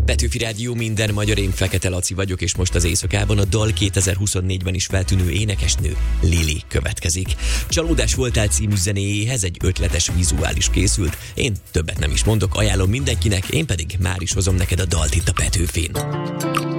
Petőfi Rádió, minden magyar, én Fekete Laci vagyok, és most az éjszakában a dal 2024-ben is feltűnő énekesnő Lili következik. Csalódás voltál című zenéjéhez egy ötletes vizuális készült. Én többet nem is mondok, ajánlom mindenkinek, én pedig már is hozom neked a dalt itt a Petőfin.